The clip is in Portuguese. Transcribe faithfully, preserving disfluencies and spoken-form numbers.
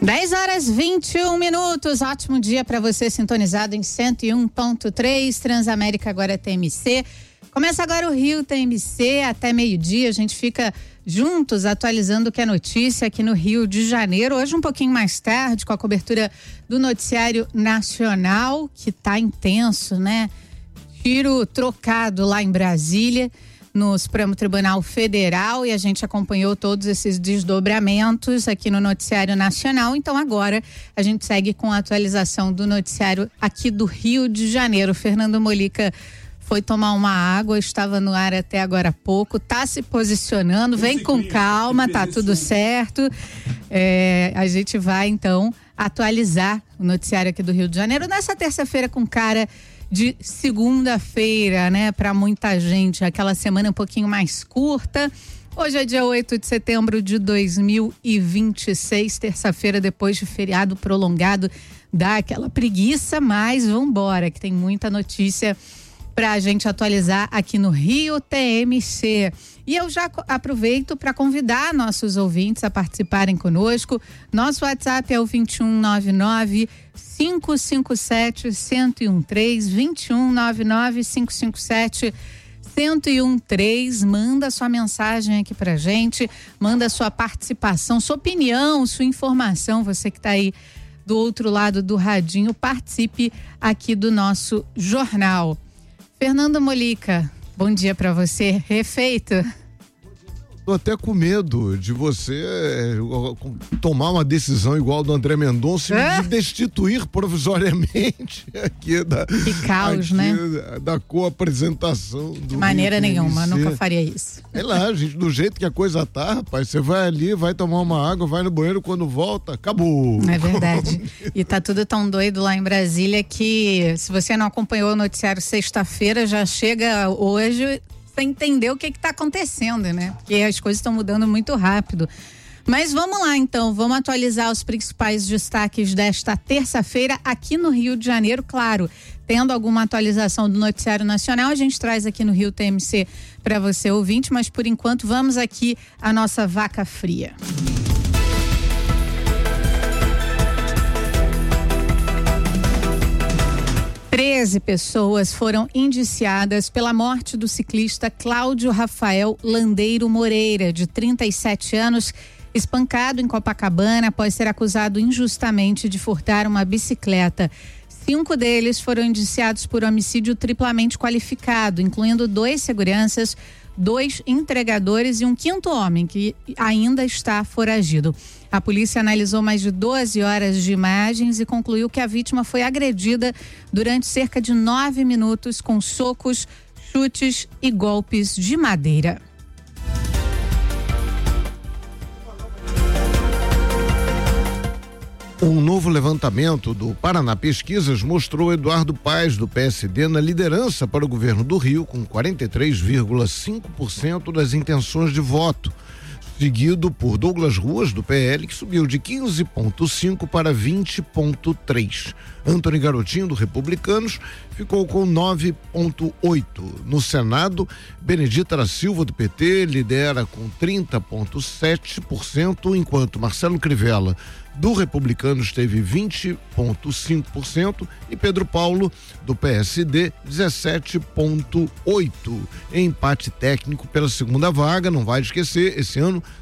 dez horas e vinte e um minutos, ótimo dia para você sintonizado em cento e um ponto três, Transamérica agora T M C. Começa agora o Rio T M C, até meio-dia, a gente fica juntos atualizando o que é notícia aqui no Rio de Janeiro. Hoje um pouquinho mais tarde, com a cobertura do noticiário nacional, que tá intenso, né? Tiro trocado lá em Brasília, no Supremo Tribunal Federal, e a gente acompanhou todos esses desdobramentos aqui no noticiário nacional. Então agora a gente segue com a atualização do noticiário aqui do Rio de Janeiro. Fernando Molica foi tomar uma água, estava no ar até agora há pouco, tá se posicionando, vem com calma, tá tudo certo. É, a gente vai então atualizar o noticiário aqui do Rio de Janeiro nessa terça-feira com cara de segunda-feira, né? Para muita gente, aquela semana um pouquinho mais curta. Hoje é dia oito de setembro de dois mil e vinte e seis, terça-feira, depois de feriado prolongado, dá aquela preguiça, mas vambora, que tem muita notícia pra gente atualizar aqui no Rio T M C. E eu já aproveito para convidar nossos ouvintes a participarem conosco. Nosso WhatsApp é o vinte e um nove nove, cinco cinco sete, um zero um três, vinte e um nove nove, cinco cinco sete, um zero um três. Manda sua mensagem aqui pra gente, manda sua participação, sua opinião, sua informação, você que tá aí do outro lado do radinho, participe aqui do nosso jornal. Fernando Molica, bom dia para você, refeito. Tô até com medo de você é, tomar uma decisão igual do André Mendonça e me destituir provisoriamente aqui da, que caos, aqui, né? Da co-apresentação. De maneira nenhuma, nunca faria isso. É lá, gente, do jeito que a coisa tá, rapaz, você vai ali, vai tomar uma água, vai no banheiro, quando volta, acabou. É verdade. E tá tudo tão doido lá em Brasília que, se você não acompanhou o noticiário sexta-feira, já chega hoje sem entender o que que tá acontecendo, né? Porque as coisas estão mudando muito rápido. Mas vamos lá então, vamos atualizar os principais destaques desta terça-feira aqui no Rio de Janeiro, claro, tendo alguma atualização do noticiário nacional, a gente traz aqui no Rio T M C para você ouvinte, mas por enquanto vamos aqui à nossa vaca fria. treze pessoas foram indiciadas pela morte do ciclista Cláudio Rafael Landeiro Moreira, de trinta e sete anos, espancado em Copacabana após ser acusado injustamente de furtar uma bicicleta. Cinco deles foram indiciados por homicídio triplamente qualificado, incluindo dois seguranças, dois entregadores e um quinto homem que ainda está foragido. A polícia analisou mais de doze horas de imagens e concluiu que a vítima foi agredida durante cerca de nove minutos com socos, chutes e golpes de madeira. Um novo levantamento do Paraná Pesquisas mostrou Eduardo Paes, do P S D, na liderança para o governo do Rio, com quarenta e três vírgula cinco por cento das intenções de voto, seguido por Douglas Ruas, do P L, que subiu de quinze vírgula cinco para vinte vírgula três. Antony Garotinho, do Republicanos, ficou com nove vírgula oito. No Senado, Benedita da Silva, do P T, lidera com trinta vírgula sete por cento, enquanto Marcelo Crivella, do Republicanos, teve vinte vírgula cinco por cento e Pedro Paulo, do P S D, dezessete vírgula oito por cento. Em empate técnico pela segunda vaga, não vai esquecer, esse ano